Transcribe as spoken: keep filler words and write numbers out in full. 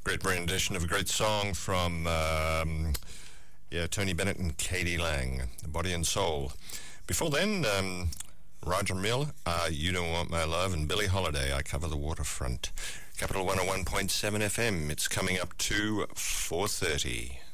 Great rendition of a great song from um, yeah Tony Bennett and Katie Lang, Body and Soul. Before then, um, Roger Mill, uh, You Don't Want My Love, and Billie Holiday, I Cover the Waterfront. Capital one oh one point seven F M. It's coming up to four thirty.